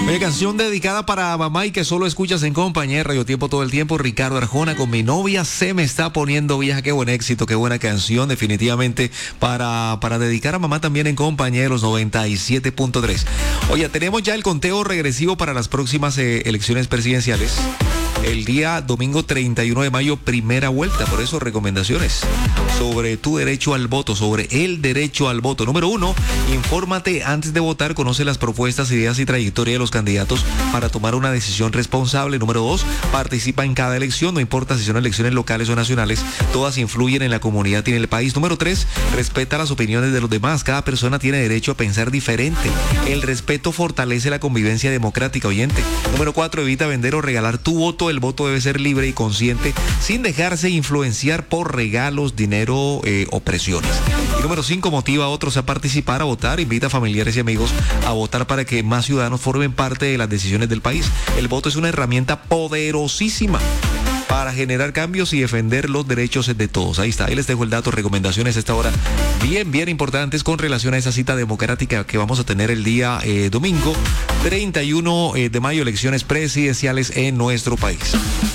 Oye, canción dedicada para mamá y que solo escuchas en compañía de Radio Tiempo todo el tiempo. Ricardo Arjona con Mi novia se me está poniendo vieja. Qué buen éxito, qué buena canción, definitivamente para dedicar a mamá también en compañía de los 97.3. Oye, tenemos ya el conteo regresivo para las próximas elecciones presidenciales. El día domingo 31 de mayo, primera vuelta. Por eso, recomendaciones sobre tu derecho al voto, sobre el derecho al voto. Número 1, infórmate antes de votar, conoce las propuestas, ideas y trayectoria de los candidatos para tomar una decisión responsable. Número 2, participa en cada elección, no importa si son elecciones locales o nacionales, todas influyen en la comunidad y en el país. Número 3, respeta las opiniones de los demás, cada persona tiene derecho a pensar diferente. El respeto fortalece la convivencia democrática, oyente. Número 4, evita vender o regalar tu voto. El voto debe ser libre y consciente, sin dejarse influenciar por regalos, dinero o presiones. Y número 5, motiva a otros a participar, a votar. Invita a familiares y amigos a votar para que más ciudadanos formen parte de las decisiones del país. El voto es una herramienta poderosísima para generar cambios y defender los derechos de todos. Ahí está, ahí les dejo el dato, recomendaciones a esta hora bien importantes con relación a esa cita democrática que vamos a tener el día domingo 31 de mayo, elecciones presidenciales en nuestro país.